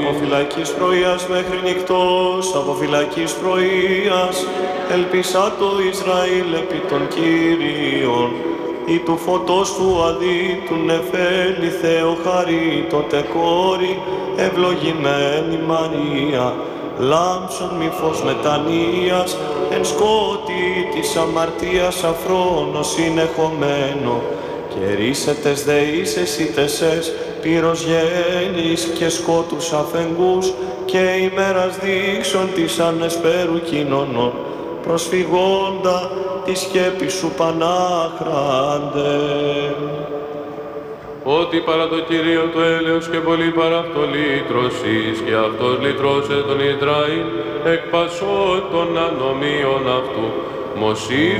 από φυλακής πρωίας μέχρι νυχτός, από φυλακής πρωίας, ελπίσα το Ισραήλ επί των Κύριων, ή του φωτός του αδί, του νεφέλη Θεό χαρί, τότε κόρη, ευλογημένη Μαρία, λάμψον μη φως μετανοίας, εν σκότη της αμαρτίας αφρόνος συνεχομένο, και ρίσετες δεήσεις ήτεσες, πύρος γέννης και σκότους αφεγγούς, και ημέρας δείξον της ανεσπέρου κοινωνών, προσφυγόντα τη σκέπη σου Πανάχραντε. Ότι παρά το Κυρίο το έλεος και πολύ παρά αυτό λύτρωσης, και αυτός λυτρώσε τον Ισραήλ εκ πασών των ανομίων αυτού.